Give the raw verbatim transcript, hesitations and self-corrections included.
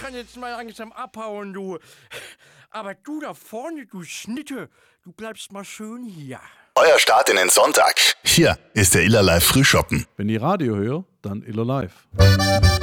kann jetzt mal langsam abhauen, du. Aber du da vorne, du Schnitte, du bleibst mal schön hier. Euer Start in den Sonntag. Hier ist der Illerlife Frühschoppen. Wenn ich Radio höre, dann Illerlife.